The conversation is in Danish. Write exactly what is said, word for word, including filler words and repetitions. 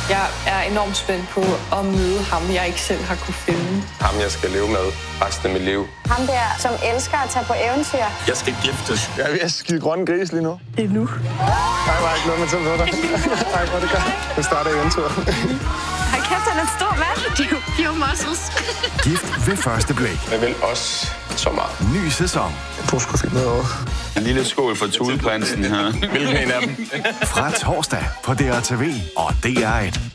Jeg er enormt spændt på at møde ham, jeg ikke selv har kunne finde. Ham, jeg skal leve med resten af mit liv. Ham der, som elsker at tage på eventyr. Jeg skal giftes. Jeg er ved at skide grønne gris lige nu. Det er nu. Nej, var ikke noget med til dig. Nej, hvor det gør. Nu starter eventyret. Hold kæft, han er en stor mand. Det er jo pure muscles. Gift ved første blik. Jeg vil også så meget. Ny sæson. Du skulle finde noget over. En lille skål for Tudeprinsen her. Hvilken en af dem? Fra torsdag på D R T V og D R et.